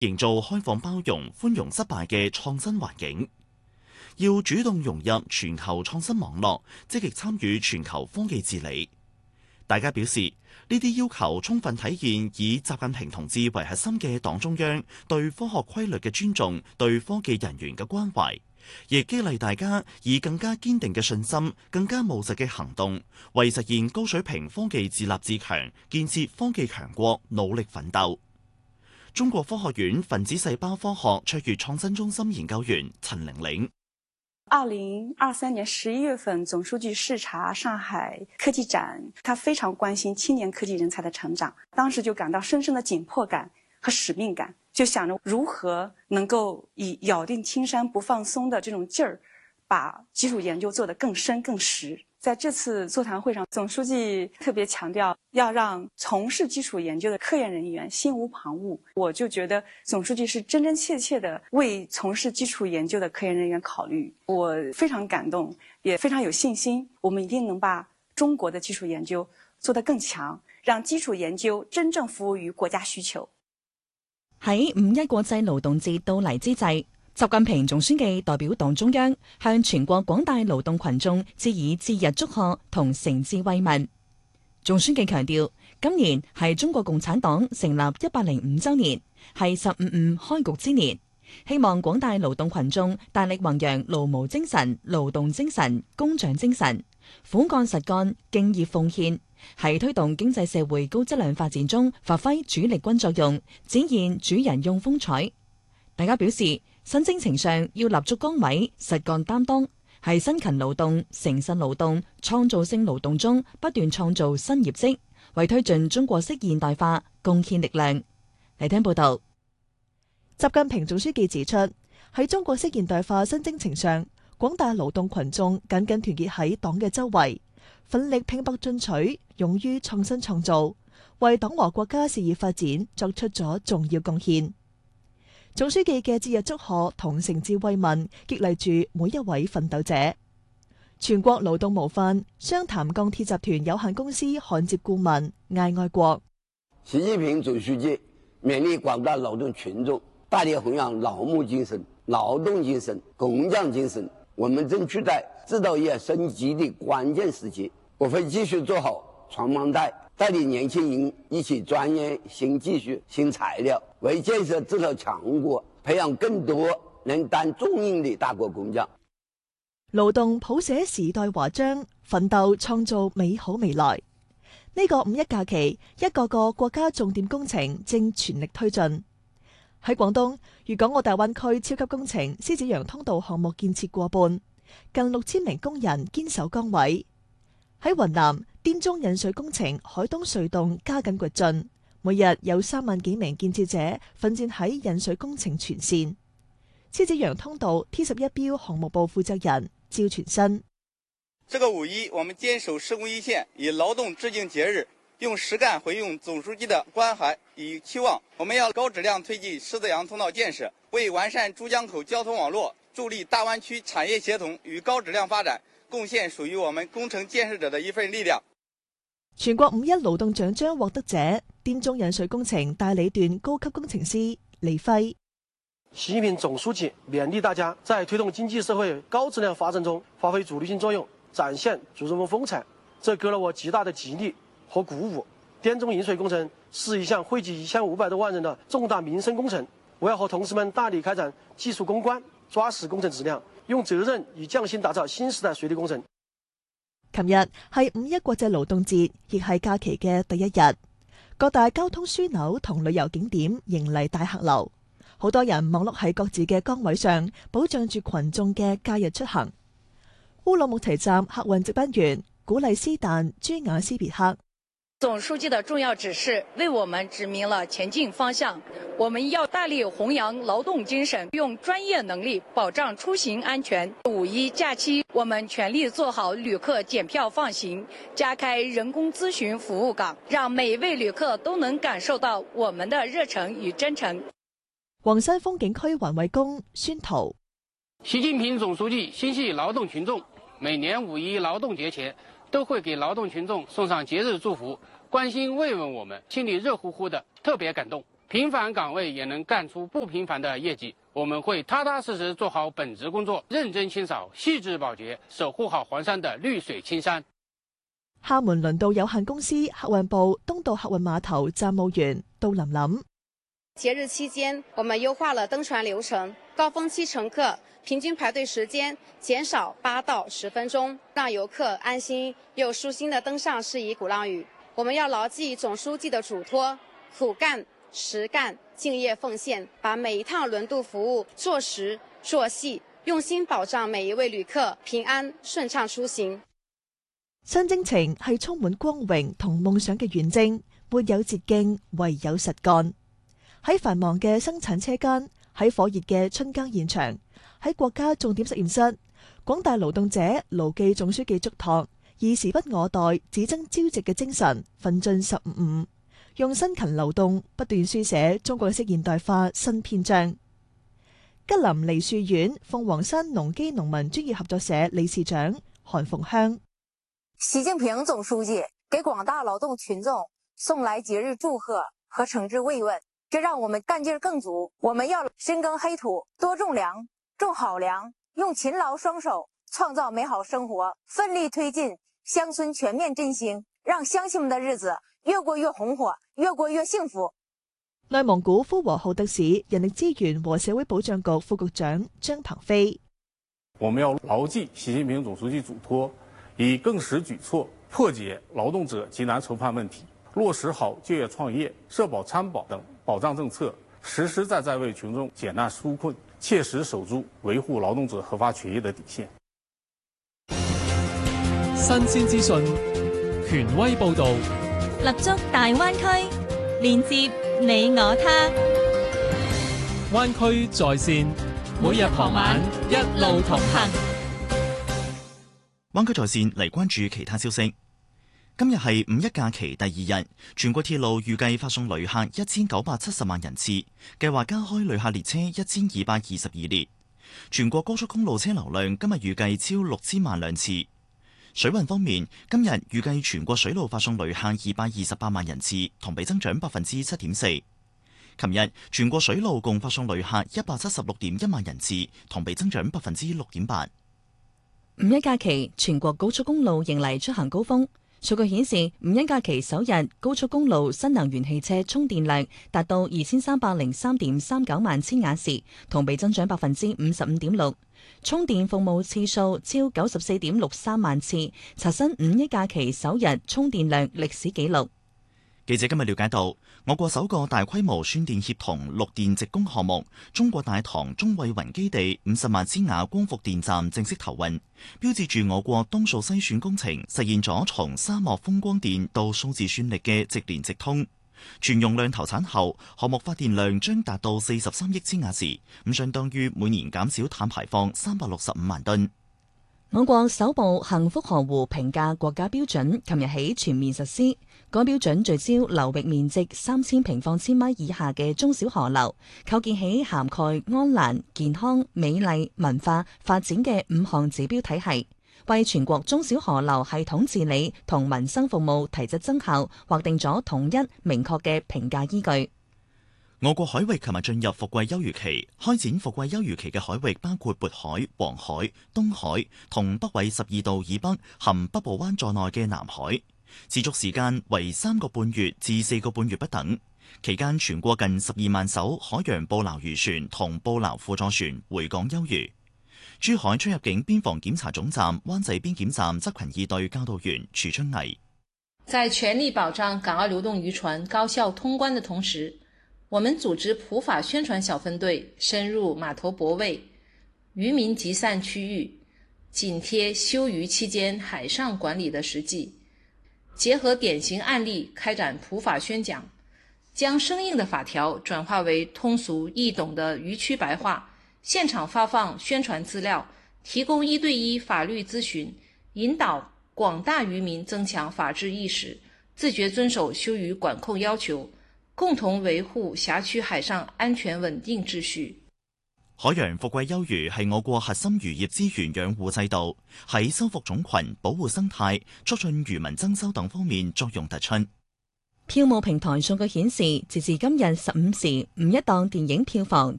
營造開放包容、寬容失敗嘅創新環境。要主動融入全球創新網絡，積極參與全球科技治理。大家表示，呢啲要求充分體現以習近平同志為核心嘅黨中央對科學規律嘅尊重，對科技人員嘅關懷，亦激勵大家以更加堅定嘅信心、更加務實嘅行動，為實現高水平科技自立自強、建設科技強國努力奮鬥。中國科學院分子細胞科學卓越創新中心研究員陳玲玲。 2023年11月份，總書記視察上海科技展，他非常關心青年科技人才的成長，當時就感到深深的緊迫感和使命感，就想着如何能夠以咬定青山不放鬆的這種勁兒，把基礎研究做得更深更實。在這次座談會上，總書記特別強調要讓從事基礎研究的科研人員心無旁騖。我就覺得總書記是真真切切的為從事基礎研究的科研人員考慮。我非常感動，也非常有信心，我們一定能把中國的基礎研究做得更強，讓基礎研究真正服務於國家需求。 喺5·1國際勞動節到嚟之際，習近平總書記代表黨中央向全國廣大勞動群眾致以節日祝賀同誠摯慰問。總書記強調，今年係中國共產黨成立105週年，係15·5開局之年，希望廣大勞動群眾大力弘揚勞模精神、勞動精神、工匠精神，苦幹實幹、敬業奉獻，喺推動經濟社會高質量發展中發揮主力軍作用，展現主人翁風采。大家表示，新征程上要立足崗位，實幹擔當，係辛勤勞動、誠實勞動、創造性勞動中不斷創造新業績，為推進中國式現代化貢獻力量。嚟聽報道。 習近平總書記指出，喺中國式現代化新征程上，廣大勞動群眾緊緊團結喺黨嘅周圍，奮力拼搏進取，勇於創新創造，為黨和國家事業發展作出咗重要貢獻。總書記嘅節日祝賀同誠摯慰問，激勵住每一位奮鬥者。全國勞動模範湘潭鋼鐵集團有限公司焊接顧問艾愛國。 習近平總書記勉勵廣大勞動群眾大力弘揚勞模精神、勞動精神、工匠精神。我們正處在製造業升級的關鍵時期，我會繼續做好傳幫帶，帶領年輕人一起鑽研新技術、新材料，為建設製造強國培養更多能擔重任的大國工匠。 勞動譜寫時代華章，奮鬥創造美好未來。呢個5·1假期，一個個國家重點工程正全力推進。喺廣東，粵港澳大灣區超級工程獅子洋通道項目建設過半，近6000名工人堅守崗位。喺雲南，滇中引水工程海東隧洞加緊掘進，每日有3萬幾名建設者奮戰喺引水工程全線。獅子洋通道 T11 標項目部負責人趙全新： 這個5·1，我們堅守施工一線，以勞動致敬節日，用實幹回應總書記的關懷與期望。我們要高質量推進獅子洋通道建設，為完善珠江口交通網絡，助力大灣區產業協同與高質量發展，貢獻屬於我們工程建設者的一份力量。 全國5·1勞動獎章獲得者，滇中引水工程大理段高級工程師李輝。 習近平總書記勉勵大家在推動經濟社會高質量發展中發揮主力性作用，展現主人翁風采，這給了我極大的激勵和鼓舞。滇中引水工程是一項惠及1500多萬人的重大民生工程，我要和同事們大力開展技術攻關，抓實工程質量，用責任與匠心打造新時代水利工程。 琴日係5·1國際勞動節，亦係假期嘅第一日。各大交通樞紐同旅遊景點迎嚟大客流，好多人忙碌喺各自嘅崗位上，保障住群眾嘅假日出行。烏魯木齊站客運值班員古麗斯坦朱雅斯別克： 總書記的重要指示為我們指明了前進方向，我們要大力弘揚勞動精神，用專業能力保障出行安全。5·1假期，我們全力做好旅客檢票放行，加開人工諮詢服務崗，讓每一位旅客都能感受到我們的熱誠與真誠。 黃山風景區環衛工宣圖： 習近平總書記心繫勞動群眾，每年5·1勞動節前都會給勞動群眾送上節日祝福，關心慰問我們，心裡熱乎乎的，特別感動。 平凡岗位也能干出不平凡的业绩。我们会踏踏实实做好本职工作，认真清扫、细致保洁，守护好黄山的绿水青山。 廈門輪渡有限公司客運部東渡客運碼頭站務員杜琳琳。 节日期间，我们优化了登船流程，高峰期乘客平均排队时间减少8到10分钟，让游客安心又舒心地登上适宜鼓浪屿。我们要牢记总书记的嘱托：苦干、实干、敬业奉献，把每一趟轮渡服務做實做細，用心保障每一位旅客平安順暢出行。 新征程係充滿光榮同夢想嘅遠征，沒有捷徑，唯有實幹。喺繁忙嘅生產車間，喺火熱嘅春耕現場，喺國家重點實驗室，廣大勞動者牢記總書記囑託，以時不我待、只爭朝夕嘅精神，奮進15-5，用辛勤勞動不斷書寫中國式現代化新篇章。吉林梨樹縣鳳凰山農機農民專業合作社理事長韓鳳香。 習近平總書記給廣大勞動群眾送來節日祝賀和誠摯慰問，這讓我們幹勁更足。我們要深耕黑土，多種糧，種好糧，用勤勞雙手創造美好生活，奮力推進鄉村全面振興，讓鄉親們的日子越過越紅火，越過越幸福。 內蒙古呼和浩特市人力資源和社會保障局副局長張鵬飛。 我們要牢記習近平總書記囑託，以更實舉措破解勞動者急難愁盼問題，落實好就業創業、社保參保等保障政策，實實在在為群眾解難紓困，切實守住維護勞動者合法權益的底線。 新鮮資訊，權威報導， 立足大灣區，連接你我他。 灣區在線，每日傍晚一路同行。 灣區在線嚟關注其他消息。今日係五一假期第2日，全國鐵路預計發送旅客1970萬人次，計劃加開旅客列車1222列。全國高速公路車流量今日預計超6000萬輛次。水運方面，今日預計全國水路發送旅客228萬人次，同比增長7.4%。琴日全國水路共發送旅客176.1萬人次，同比增長6.8%。 五一假期，全國高速公路迎嚟出行高峰。數據顯示，五一假期首日高速公路新能源汽車充電量達到2303.39萬千瓦時，同比增長55.6%。充電服務次數超94.63萬次，刷新五一假期首日充電量歷史紀錄。 記者今日了解到，我國首個大規模宣電協同綠電直供項目中國大唐中衛雲基地50萬千瓦光伏電站正式投運，標誌住我國東數西選工程實現咗從沙漠風光電到數字算力嘅直連直通。全容量投產後，項目發電量將達到43億千瓦時，相當於每年減少碳排放365萬噸。 我國首部幸福河湖評價國家標準琴日起全面實施。該標準聚焦流域面積3000平方千米以下嘅中小河流，構建起涵蓋安蘭、健康、美麗、文化、發展嘅5項指標體系，為全國中小河流系統治理同民生服務提質增效，劃定咗統一明確嘅評價依據。 我國海域琴日進入伏季休漁期，開展伏季休漁期嘅海域包括渤海、黃海、東海同北緯12度以北含北部灣在內嘅南海，持續時間為3個半月至4個半月不等。期間全國近12萬艘海洋捕撈漁船同捕撈輔助船回港休漁。珠海出入境邊防檢查總站灣仔邊檢站執勤2隊教導員徐春毅， 在全力保障港澳流動漁船高效通關的同時，我們組織普法宣傳小分隊深入碼頭泊位、漁民集散區域，緊貼休漁期間海上管理的實際，結合典型案例開展普法宣講，將生硬的法條轉化為通俗易懂的漁區白話，現場發放宣傳資料，提供1對1法律諮詢，引導廣大漁民增強法治意識，自覺遵守休漁管控要求，共同維護轄區海上安全穩定秩序。 海洋伏季休漁係我國核心漁業資源養護制度，喺修復種群、保護生態、促進漁民增收等方面作用突出。 票務平台數據顯示，截至今日15時，5一檔電影票房